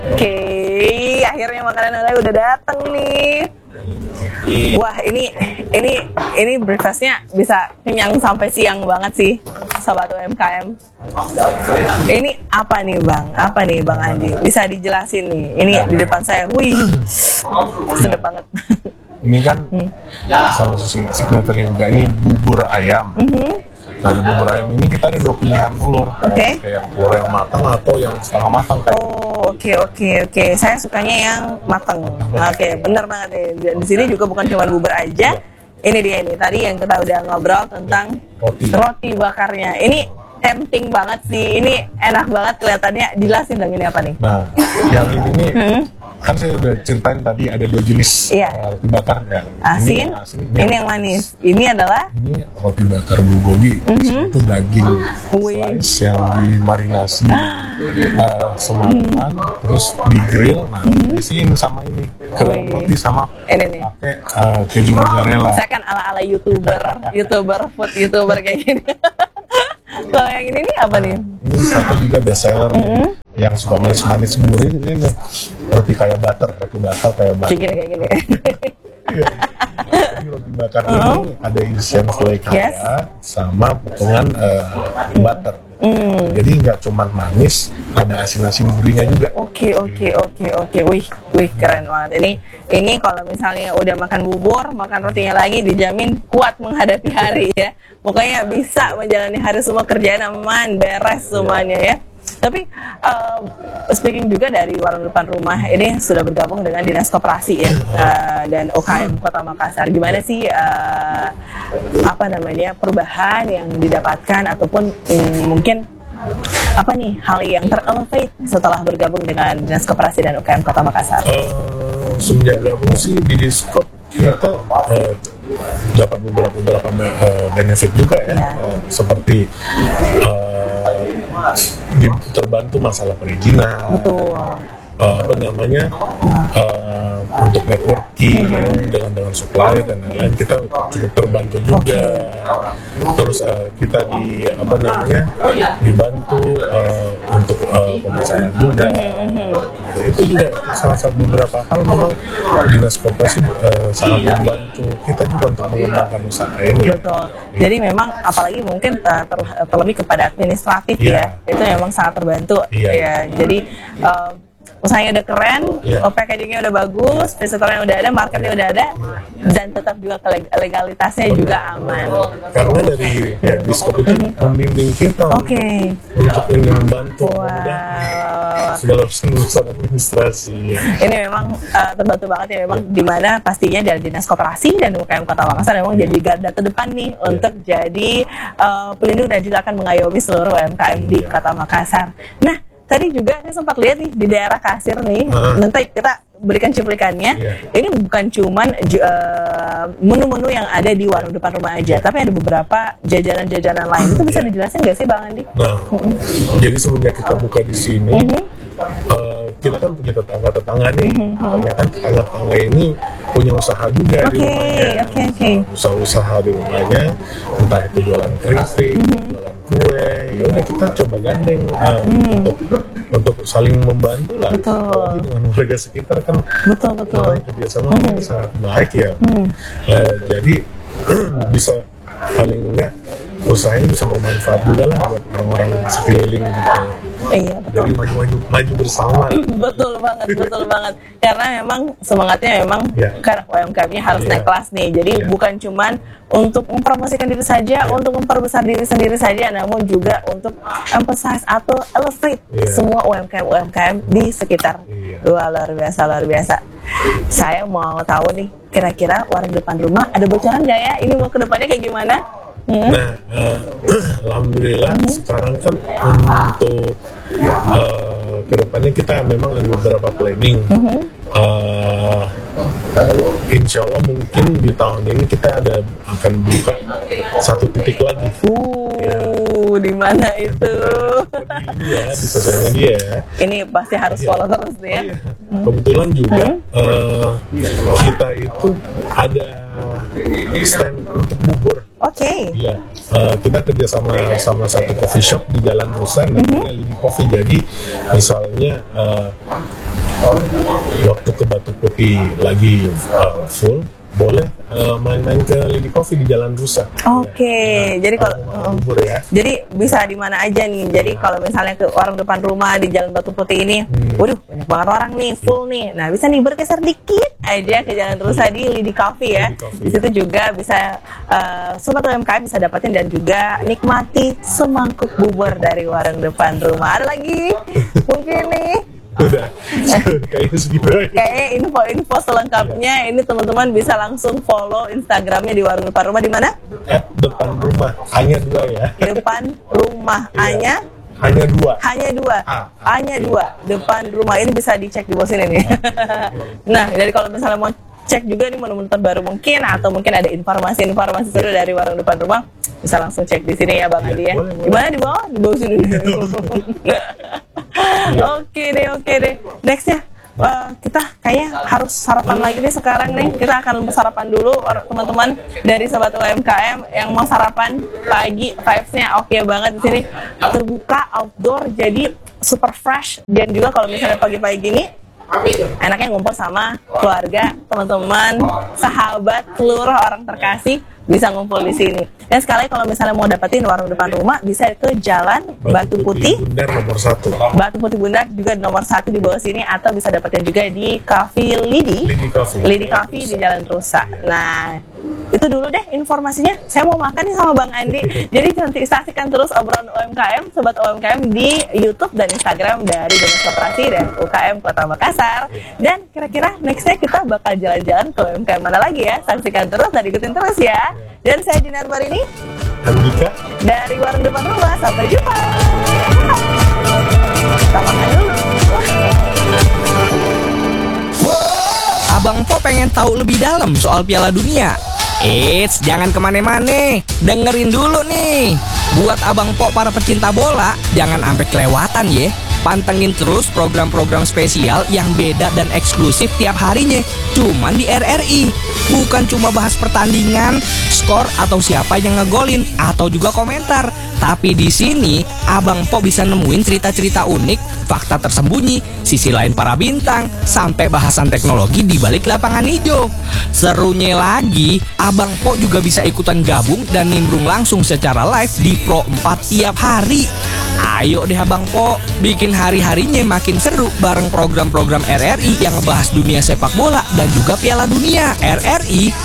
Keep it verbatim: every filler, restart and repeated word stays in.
Oke, akhirnya makanan Anda udah datang nih. Wah, ini ini ini breakfastnya bisa kenyang sampai siang banget sih, sobat U M K M. Ini apa nih bang? Apa nih bang Andi? Bisa dijelasin nih? Ini di depan saya, wih, sedap banget. Ini kan hmm. salah satu signature juga ini bubur ayam. Mm-hmm. Nah, di bubur ayam ini kita ada dua pilihan telur, okay. kayak telur yang matang atau yang setengah matang. Oh, oke okay, oke okay, oke. Okay. Saya sukanya yang matang. Oke, okay, benar banget nih. Di sini juga bukan cuma bubur aja. Ini dia ini. Tadi yang kita udah ngobrol tentang roti, roti bakarnya. Ini tempting banget sih. Ini enak banget kelihatannya. Jelasin dong ini apa nih? Nah, yang ini nih, hmm? kan saya udah ceritain tadi ada dua jenis iya. uh, roti bakar ya. Asin, ini, asin, ini, ini yang manis. Ini adalah ini roti bakar bulgogi. Mm-hmm. Itu daging Wih. slice yang dimarinasi uh, semalam, mm. terus di grill. Nah, mm-hmm. isiin sama ini kering roti sama ini pakai uh, keju mozzarella. Saya kan ala-ala youtuber, youtuber food youtuber kayak gini. Kalau yang ini nih apa nih? Ini satu juga best seller. Mm-hmm. Yang suka manis-manis gurih ini nih roti kayak butter, roti bakar kayak butter. Kayak gini, kayak gini. Jadi roti bakar uh-huh. ini ada isian selai kaya yes. sama potongan uh, butter. Mm. Jadi nggak cuma manis, ada asin-asin gurihnya juga. Oke oke oke oke, wih wih keren banget. Ini ini kalau misalnya udah makan bubur, makan rotinya lagi dijamin kuat menghadapi hari ya. Pokoknya bisa menjalani hari semua kerjaan aman, beres semuanya ya. Tapi uh, speaking juga dari warung depan rumah ini sudah bergabung dengan Dinas Koperasi ya uh, dan U K M Kota Makassar. Gimana sih uh, apa namanya perubahan yang didapatkan ataupun um, mungkin apa nih hal yang terelevate setelah bergabung dengan Dinas Koperasi dan U K M Kota Makassar? Uh, semenjak gabung sih di Diskop kita uh, dapat beberapa beberapa uh, benefit juga ya, ya. Uh, seperti uh, terbantu masalah perizinan. Betul. Uh, apa namanya uh, untuk networking mm-hmm. dengan dengan supplier dan lain-lain kita cukup terbantu juga. Terus uh, kita di apa namanya dibantu uh, untuk uh, pemeriksaan juga. Mm-hmm. Itu juga salah satu beberapa hal memang Dinas Koperasi uh, sangat membantu kita juga untuk mengembangkan usaha ini. Betul. Jadi memang apalagi mungkin uh, ter- terlebih kepada administratif yeah. ya, itu memang sangat terbantu. Yeah. Ya. Jadi uh, usahanya udah keren, yeah. packagingnya udah bagus, visitornya udah ada, marketnya udah ada, dan tetap juga legalitasnya oh, juga aman. Karena dari ya, Diskop itu membimbing kita okay. untuk ini membantu wow. segala urusan administrasi. Ini memang uh, terbantu banget ya, memang yeah. dimana pastinya dari Dinas Koperasi dan U K M Kota Makassar memang jadi garda terdepan nih yeah. untuk jadi uh, pelindung dan juga akan mengayomi seluruh U M K M di yeah. Kota Makassar. Nah, tadi juga saya sempat lihat nih di daerah Kasir nih, uh. nanti kita berikan cuplikannya. Yeah. Ini bukan cuman uh, menu-menu yang ada di warung depan rumah aja, tapi ada beberapa jajanan-jajanan lain. Itu bisa dijelasin nggak sih Bang Andi? Nah, mm-hmm. jadi semenjak kita buka di sini, mm-hmm. uh, kita kan punya tetangga-tetangga nih, mm-hmm. ya kan tetangga-tetangga ini punya usaha juga okay. di rumahnya, okay, okay. usaha-usaha di rumahnya, entah itu jualan keripik, mm-hmm. jualan kue, ya udah kita coba gandeng uh, mm. untuk untuk saling membantu lah. Apalagi dengan warga sekitar kan betul betul kerjasama mm. sangat baik ya. Mm. Uh, jadi bisa paling enggak usahanya bisa bermanfaat juga lah buat orang-orang sekeliling gitu. Iya, betul. Jadi maju-maju maju bersama. Betul banget, betul banget. Karena memang semangatnya memang yeah. karena U M K M-nya harus yeah. naik kelas nih. Jadi yeah. bukan cuman untuk mempromosikan diri saja, yeah. untuk memperbesar diri sendiri saja, namun juga untuk emphasize atau elevate yeah. semua U M K M-U M K M di sekitar. Yeah. Wah, luar biasa, luar biasa. Saya mau tahu nih, kira-kira warung depan rumah ada bocoran nggak ya? Ini mau ke depannya kayak gimana? Hmm? Nah, uh, alhamdulillah hmm. sekarang kan untuk uh, kedepannya kita memang ada beberapa planning. Hmm. Uh, insya Allah mungkin di tahun ini kita ada akan buka satu titik lagi. Uh, ya. Di mana itu? Di ya, di sosial media. Ini pasti harus follow ya. terus ya. Hmm. Kebetulan juga hmm. uh, kita itu ada stand untuk bubur. Oke. Okay. Iya, uh, kita kerja sama sama satu coffee shop di Jalan Musa, namanya mm-hmm. Lidi Coffee. Jadi misalnya uh, waktu ke Batu Putih lagi uh, full, boleh uh, main-main ke Lady Coffee di Jalan Rusa. Oke, ya. jadi kalau uh, bubur ya. Jadi bisa di mana aja nih. Jadi kalau misalnya ke warung depan rumah di Jalan Batu Putih ini, hmm. waduh banyak banget orang nih, full nih. Nah bisa nih bergeser dikit aja ke Jalan Rusa di Lady Coffee ya. Coffee. Di situ juga bisa uh, sobat U M K M bisa dapatin dan juga nikmati semangkuk bubur dari warung depan rumah. Ada lagi mungkin nih. Udah, kayaknya segitu aja. Kayaknya info-info selengkapnya ini teman-teman bisa langsung follow Instagramnya di warung depan rumah di mana? At depan rumah, hanya dua ya. Depan rumah, hanya hanya dua. Hanya dua, ah, hanya dua. Depan rumah ini bisa dicek di bawah sini nih. Nah, jadi kalau misalnya mau cek juga nih menu-menu terbaru mungkin atau mungkin ada informasi-informasi seru dari warung depan rumah, bisa langsung cek di sini ya Bang Adi ya. Gimana di bawah? Di bawah sini. Oke deh, oke deh. Nextnya uh, kita kayaknya harus sarapan lagi nih sekarang nih. Kita akan sarapan dulu teman-teman dari sobat U M K M yang mau sarapan pagi. Vibes-nya oke banget di sini. Terbuka, outdoor, jadi super fresh. Dan juga kalau misalnya pagi-pagi gini, enaknya ngumpul sama keluarga, teman-teman, sahabat, seluruh orang terkasih bisa ngumpul di sini. Dan sekali kalau misalnya mau dapetin warung depan rumah bisa ke Jalan Batu, Batu Putih, Bundar nomor satu. Batu Putih Bundar juga nomor satu di bawah sini atau bisa dapetin juga di Cafe Lidi, Lidi Coffee. Lidi Coffee di Jalan Rusa. Nah, itu dulu deh informasinya. Saya mau makan nih sama Bang Andi. Jadi nanti saksikan terus obrolan U M K M, sobat U M K M di YouTube dan Instagram dari Dinas Koperasi dan U K M Kota Makassar. Dan kira-kira nextnya kita bakal jalan-jalan ke U M K M mana lagi ya? Saksikan terus dan ikutin terus ya. Dan saya Dinar Barini, Andika dari warung depan rumah. Sampai jumpa. Kita makan dulu. Abang Po pengen tahu lebih dalam soal Piala Dunia? Eits, jangan kemana-mana, dengerin dulu nih. Buat Abang Po para pecinta bola, jangan sampai kelewatan ya. Pantengin terus program-program spesial yang beda dan eksklusif tiap harinya. Cuman di R R I. Bukan cuma bahas pertandingan, skor atau siapa yang ngegolin atau juga komentar. Tapi di sini Abang Po bisa nemuin cerita-cerita unik, fakta tersembunyi, sisi lain para bintang, sampai bahasan teknologi di balik lapangan hijau. Serunya lagi, Abang Po juga bisa ikutan gabung dan nimbrung langsung secara live di Pro empat tiap hari. Ayo deh Abang Po, bikin hari-harinya makin seru bareng program-program R R I yang ngebahas dunia sepak bola dan juga Piala Dunia. R R I